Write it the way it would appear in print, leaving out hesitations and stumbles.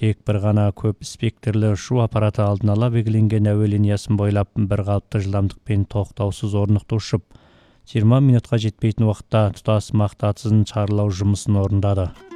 тек бір ғана көп спектрлі ұшу аппараты алдын ала белгіленген әуе линиясын бойлап бір қалыпты жылдамдықпен тоқтаусыз орнықты ұшып, 20 минутқа жетпейтін уақытта тұтас мақсатсыз шарлау жұмысын орындады.